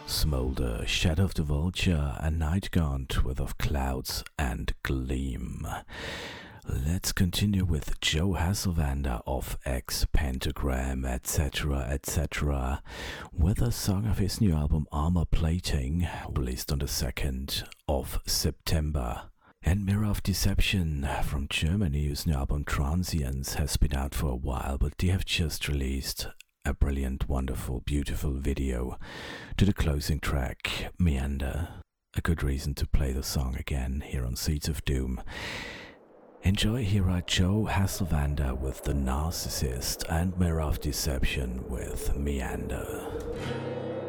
Smolder, Shadow of the Vulture, and Night Gaunt with Of Clouds and Gleam. Let's continue with Joe Hasselwander of X Pentagram, etc., etc., with a song of his new album Armor Plating, released on the 2nd of September. And Mirror of Deception from Germany, whose new album Transience has been out for a while, but they have just released a brilliant, wonderful, beautiful video to the closing track, Meander. A good reason to play the song again here on Seeds of Doom. Enjoy here are Joe Hasselwander with The Narcissist and Mirror of Deception with Meander.